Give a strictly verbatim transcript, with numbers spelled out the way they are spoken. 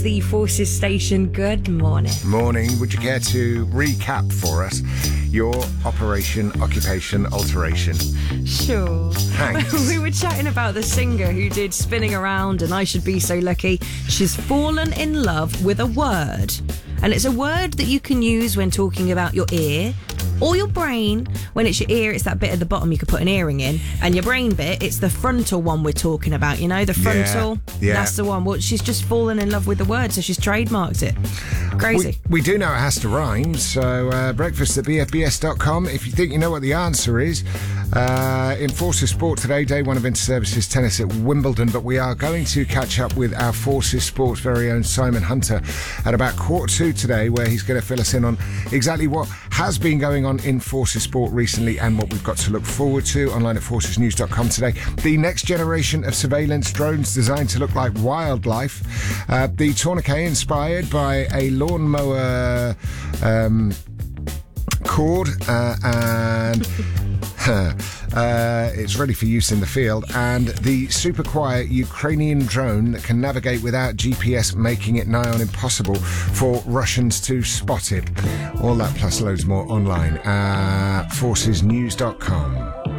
The Forces Station, good morning. Morning. Would you care to recap for us your Operation Occupation Alteration? Sure. Thanks. We were chatting about the singer who did Spinning Around and I Should Be So Lucky. She's fallen in love with a word. And it's a word that you can use when talking about your ear or your brain. When it's your ear, it's that bit at the bottom you could put an earring in. And your brain bit, it's the frontal one we're talking about, you know, the frontal. Yeah, yeah. That's the one. Well, she's just fallen in love with the word, so she's trademarked it. Crazy. We, we do know it has to rhyme, so uh, breakfast at b f b s dot com. If you think you know what the answer is, uh, in Forces Sport today, day one of Inter-Services tennis at Wimbledon, but we are going to catch up with our Forces Sports very own Simon Hunter at about quarter two today, where he's going to fill us in on exactly what has been going on in Forces Sport recently and what we've got to look forward to online at forces news dot com today. The next generation of surveillance drones designed to look like wildlife. Uh, the tourniquet inspired by a lawnmower um, cord uh, and uh, it's ready for use in the field, and the super quiet Ukrainian drone that can navigate without G P S, making it nigh on impossible for Russians to spot it. All that plus loads more online at forces news dot com.